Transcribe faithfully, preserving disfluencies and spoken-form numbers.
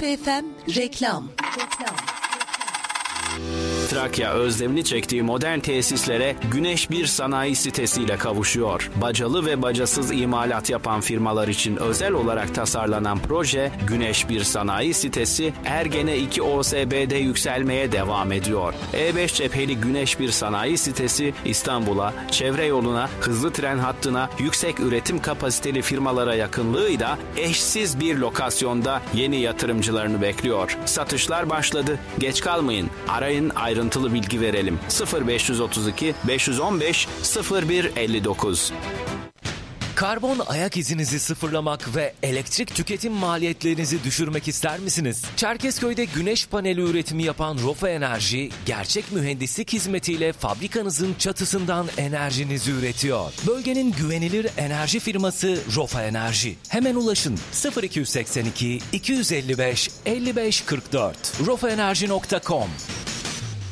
P F M reklam. Reklam. Trakya özlemini çektiği modern tesislere Güneş bir sanayi sitesiyle kavuşuyor. Bacalı ve bacasız imalat yapan firmalar için özel olarak tasarlanan proje Güneş bir sanayi sitesi Ergene iki O S B'de yükselmeye devam ediyor. E beş cepheli Güneş bir sanayi sitesi İstanbul'a, çevre yoluna, hızlı tren hattına, yüksek üretim kapasiteli firmalara yakınlığıyla eşsiz bir lokasyonda yeni yatırımcılarını bekliyor. Satışlar başladı. Geç kalmayın. Arayın, ayrıntılı bilgi verelim. sıfır beş otuz iki beş on beş sıfır bir elli dokuz. Karbon ayak izinizi sıfırlamak ve elektrik tüketim maliyetlerinizi düşürmek ister misiniz? Çerkezköy'de güneş paneli üretimi yapan Rofa Enerji, gerçek mühendislik hizmetiyle fabrikanızın çatısından enerjinizi üretiyor. Bölgenin güvenilir enerji firması Rofa Enerji. Hemen ulaşın sıfır iki seksen iki iki yüz elli beş elli beş kırk dört rofa enerji nokta com.